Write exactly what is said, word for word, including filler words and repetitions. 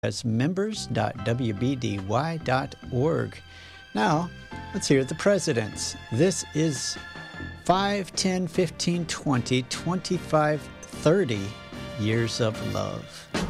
as members dot w b d y dot org. Now, let's hear the presidents. This is five, ten, fifteen, twenty, twenty-five, thirty years of love.